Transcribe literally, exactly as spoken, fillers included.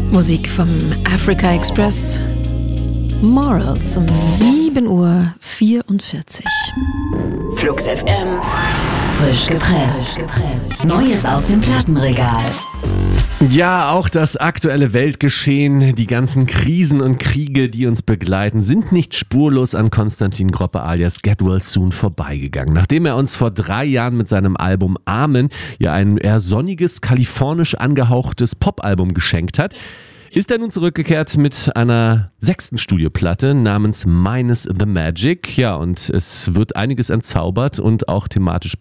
Musik vom Africa Express. Morals um sieben Uhr vierundvierzig. Flux F M. Frisch gepresst. Neues aus dem Plattenregal. Ja, auch das aktuelle Weltgeschehen, die ganzen Krisen und Kriege, die uns begleiten, sind nicht spurlos an Konstantin Groppe alias Get Well Soon vorbeigegangen. Nachdem er uns vor drei Jahren mit seinem Album Amen ja ein eher sonniges, kalifornisch angehauchtes Popalbum geschenkt hat, ist er nun zurückgekehrt mit einer sechsten Studioplatte namens Minus the Magic. Ja, und es wird einiges entzaubert und auch thematisch